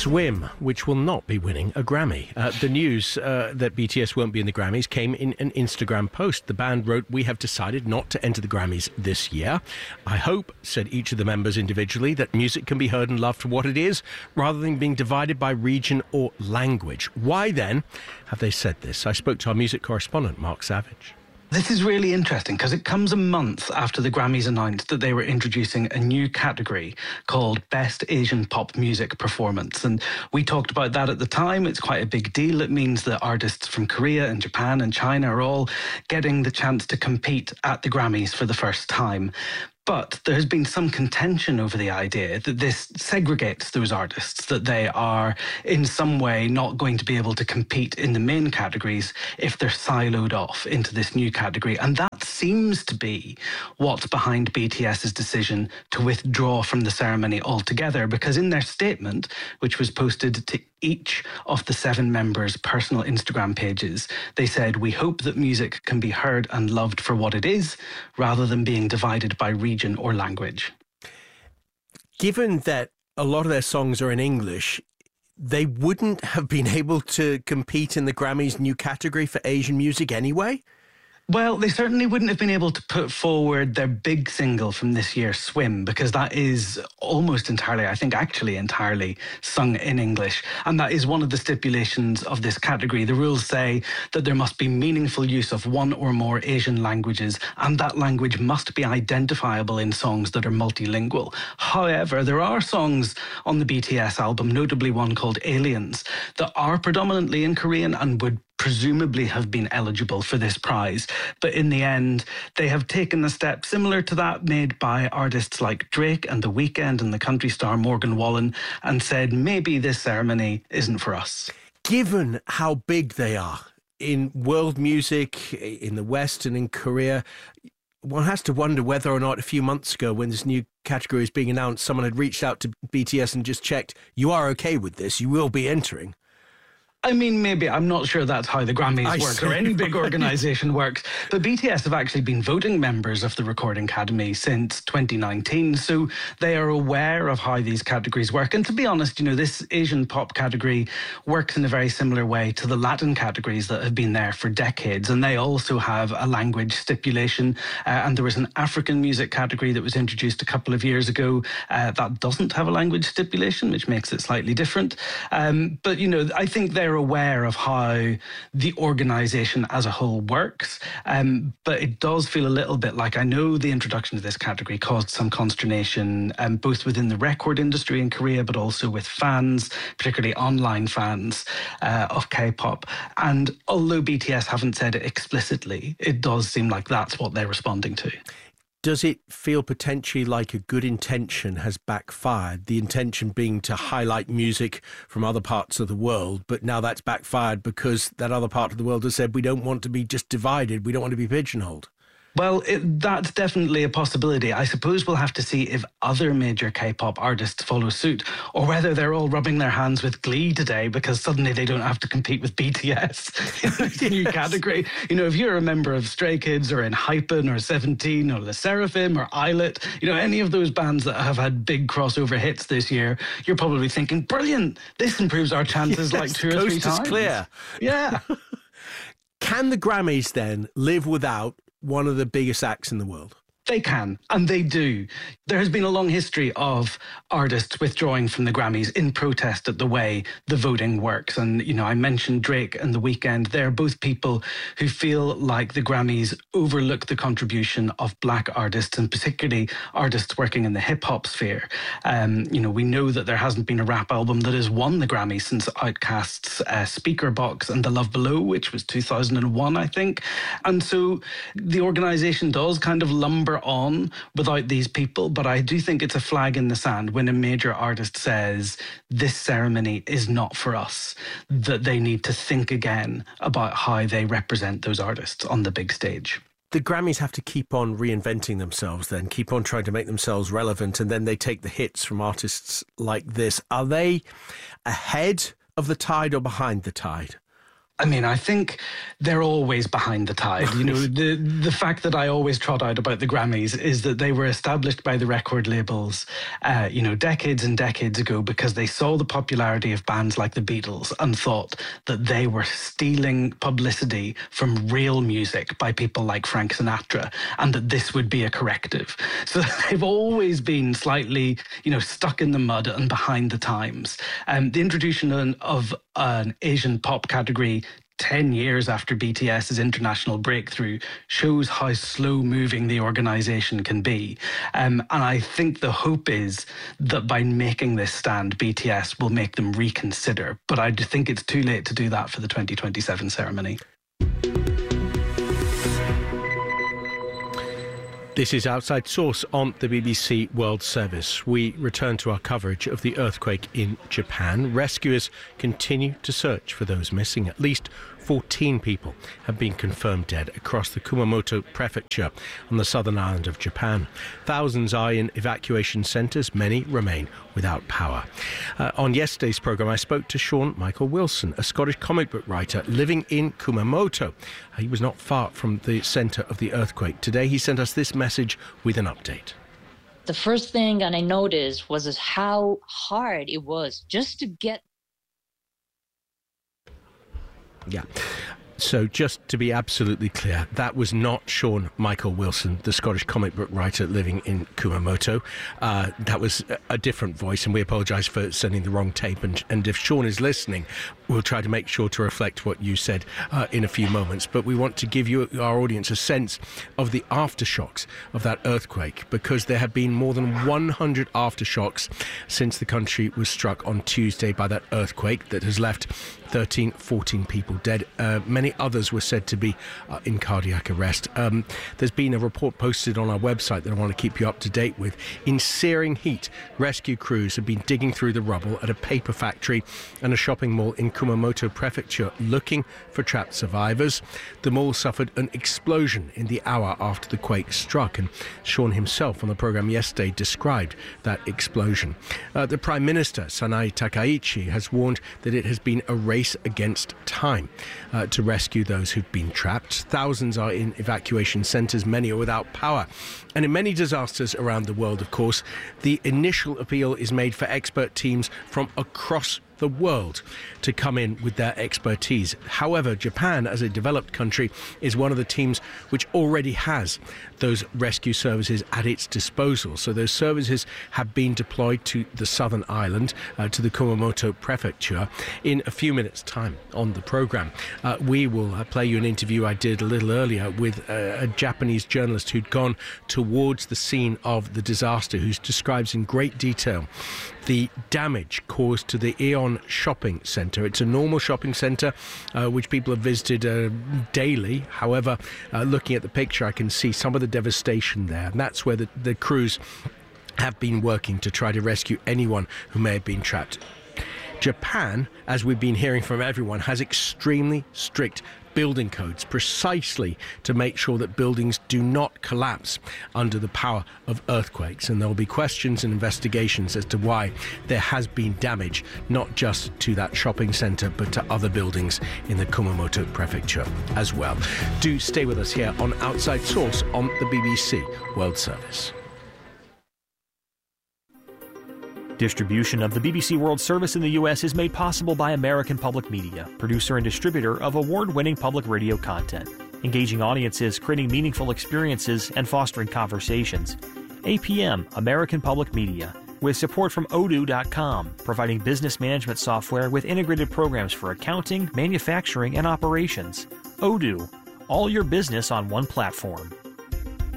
Swim, which will not be winning a Grammy. The news that BTS won't be in the Grammys came in an Instagram post. The band wrote, "We have decided not to enter the Grammys this year. I hope," said each of the members individually, "that music can be heard and loved for what it is, rather than being divided by region or language." Why then have they said this? I spoke to our music correspondent, Mark Savage. This is really interesting because it comes a month after the Grammys announced that they were introducing a new category called Best Asian Pop Music Performance. And we talked about that at the time. It's quite a big deal. It means that artists from Korea and Japan and China are all getting the chance to compete at the Grammys for the first time. But there has been some contention over the idea that this segregates those artists, that they are in some way not going to be able to compete in the main categories if they're siloed off into this new category. And that seems to be what's behind BTS's decision to withdraw from the ceremony altogether, because in their statement, which was posted to each of the 7 members' personal Instagram pages, they said, "We hope that music can be heard and loved for what it is, rather than being divided by region or language." Given that a lot of their songs are in English, they wouldn't have been able to compete in the Grammys' new category for Asian music anyway? Well, they certainly wouldn't have been able to put forward their big single from this year, Swim, because that is almost entirely, I think actually entirely, sung in English. And that is one of the stipulations of this category. The rules say that there must be meaningful use of one or more Asian languages, and that language must be identifiable in songs that are multilingual. However, there are songs on the BTS album, notably one called Aliens, that are predominantly in Korean and would presumably have been eligible for this prize. But in the end, they have taken a step similar to that made by artists like Drake and The Weeknd and the country star Morgan Wallen, and said, maybe this ceremony isn't for us. Given how big they are in world music, in the West and in Korea, one has to wonder whether or not a few months ago, when this new category was being announced, someone had reached out to BTS and just checked, "You are okay with this, you will be entering." I mean, maybe. I'm not sure that's how the Grammys work or any big organisation works. But BTS have actually been voting members of the Recording Academy since 2019. So they are aware of how these categories work. And to be honest, you know, this Asian pop category works in a very similar way to the Latin categories that have been there for decades. And they also have a language stipulation. And there was an African music category that was introduced a couple of years ago that doesn't have a language stipulation, which makes it slightly different. But, you know, I think they're aware of how the organisation as a whole works, but it does feel a little bit like, I know the introduction to this category caused some consternation, both within the record industry in Korea, but also with fans, particularly online fans of K-pop. And although BTS haven't said it explicitly, it does seem like that's what they're responding to. Does it feel potentially like a good intention has backfired? The intention being to highlight music from other parts of the world, but now that's backfired because that other part of the world has said, we don't want to be just divided, we don't want to be pigeonholed. Well, that's definitely a possibility. I suppose we'll have to see if other major K-pop artists follow suit, or whether they're all rubbing their hands with glee today because suddenly they don't have to compete with BTS in this new category. You know, if you're a member of Stray Kids or ENHYPEN or 17 or LE SSERAFIM or Islet, you know, any of those bands that have had big crossover hits this year, you're probably thinking, brilliant, this improves our chances like 2 or 3 times. Coast is clear. Yeah. Can the Grammys then live without one of the biggest acts in the world? They can, and they do. There has been a long history of artists withdrawing from the Grammys in protest at the way the voting works. And, you know, I mentioned Drake and The Weeknd. They're both people who feel like the Grammys overlook the contribution of Black artists, and particularly artists working in the hip-hop sphere. You know, we know that there hasn't been a rap album that has won the Grammy since Outkast's Speaker Box and The Love Below, which was 2001, I think. And so the organisation does kind of lumber on without these people, but I do think it's a flag in the sand when a major artist says this ceremony is not for us, that they need to think again about how they represent those artists on the big stage. The Grammys have to keep on reinventing themselves then, keep on trying to make themselves relevant, and then they take the hits from artists like this. Are they ahead of the tide or behind the tide? I mean, I think they're always behind the tide. You know, the fact that I always trot out about the Grammys is that they were established by the record labels, decades and decades ago, because they saw the popularity of bands like the Beatles and thought that they were stealing publicity from real music by people like Frank Sinatra, and that this would be a corrective. So they've always been slightly, stuck in the mud and behind the times. The introduction of an Asian pop category 10 years after BTS's international breakthrough shows how slow-moving the organisation can be. And I think the hope is that by making this stand, BTS will make them reconsider. But I think it's too late to do that for the 2027 ceremony. This is Outside Source on the BBC World Service. We return to our coverage of the earthquake in Japan. Rescuers continue to search for those missing. At least 14 people have been confirmed dead across the Kumamoto prefecture on the southern island of Japan. Thousands are in evacuation centres. Many remain without power. On yesterday's programme, I spoke to Sean Michael Wilson, a Scottish comic book writer living in Kumamoto. He was not far from the centre of the earthquake. Today, he sent us this message with an update. The first thing I noticed was how hard it was just to get. Yeah. So just to be absolutely clear, that was not Sean Michael Wilson, the Scottish comic book writer living in Kumamoto. That was a different voice, and we apologise for sending the wrong tape. And if Sean is listening, we'll try to make sure to reflect what you said in a few moments. But we want to give you, our audience, a sense of the aftershocks of that earthquake, because there have been more than 100 aftershocks since the country was struck on Tuesday by that earthquake that has left 14 people dead. Many others were said to be in cardiac arrest. There's been a report posted on our website that I want to keep you up to date with. In searing heat, rescue crews have been digging through the rubble at a paper factory and a shopping mall in Kumamoto Prefecture looking for trapped survivors. The mall suffered an explosion in the hour after the quake struck, and Sean himself on the programme yesterday described that explosion. The Prime Minister, Sanae Takaichi, has warned that it has been a race against time to rescue those who've been trapped. Thousands are in evacuation centres, many are without power. And in many disasters around the world, of course, the initial appeal is made for expert teams from across the world to come in with their expertise. However, Japan, as a developed country, is one of the teams which already has those rescue services at its disposal. So those services have been deployed to the southern island, to the Kumamoto prefecture. In a few minutes' time on the programme, we will play you an interview I did a little earlier with a Japanese journalist who'd gone towards the scene of the disaster, who describes in great detail the damage caused to the Aeon shopping centre. It's a normal shopping centre which people have visited daily. However, looking at the picture, I can see some of the devastation there. And that's where the crews have been working to try to rescue anyone who may have been trapped. Japan, as we've been hearing from everyone, has extremely strict building codes precisely to make sure that buildings do not collapse under the power of earthquakes. And there will be questions and investigations as to why there has been damage, not just to that shopping centre, but to other buildings in the Kumamoto prefecture as well. Do stay with us here on Outside Source on the BBC World Service. Distribution of the BBC World Service in the U.S. is made possible by American Public Media, producer and distributor of award-winning public radio content, engaging audiences, creating meaningful experiences, and fostering conversations. APM, American Public Media, with support from Odoo.com, providing business management software with integrated programs for accounting, manufacturing, and operations. Odoo, all your business on one platform.